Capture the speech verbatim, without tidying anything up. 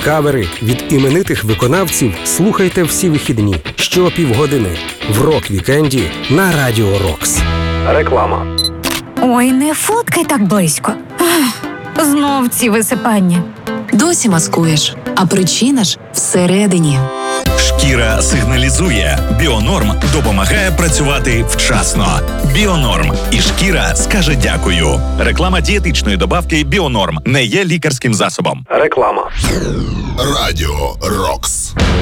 кавери від іменитих виконавців слухайте всі вихідні щопівгодини в рок-вікенді на Радіо Рокс. Реклама. Ой, не фоткай так близько. Ах, знов ці висипання. Досі маскуєш, а причина ж всередині. Шкіра сигналізує. Біонорм допомагає працювати вчасно. Біонорм. І шкіра скаже дякую. Реклама дієтичної добавки Біонорм не є лікарським засобом. Реклама. Радіо Рокс.